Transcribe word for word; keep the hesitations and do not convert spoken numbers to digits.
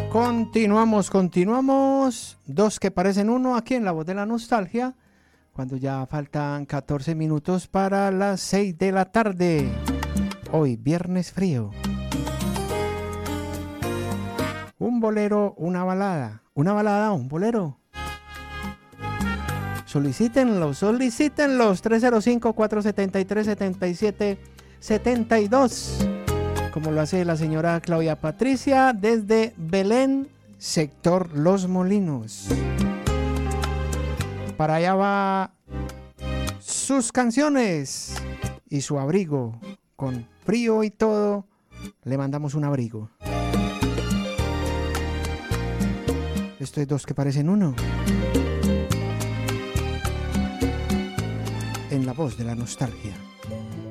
Continuamos, continuamos. Dos que parecen uno aquí en La Voz de la Nostalgia, cuando ya faltan catorce minutos para las seis de la tarde. Hoy, viernes frío. Un bolero, una balada. Una balada, un bolero. Solicítenlos, solicítenlos. tres cero cinco, cuatro siete tres, siete siete siete dos. Como lo hace la señora Claudia Patricia desde Belén, sector Los Molinos. Para allá va sus canciones y su abrigo. Con frío y todo, le mandamos un abrigo. Esto es dos que parecen uno. En La Voz de la Nostalgia.